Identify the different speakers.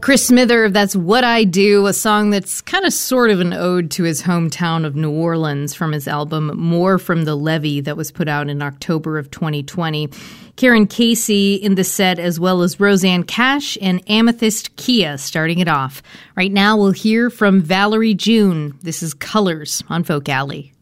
Speaker 1: Chris Smither, That's What I Do, a song that's kind of sort of an ode to his hometown of New Orleans from his album More from the Levee that was put out in October of 2020. Karen Casey in the set, as well as Rosanne Cash and Amethyst Kia starting it off. Right now we'll hear from Valerie June. This is Colors on Folk Alley.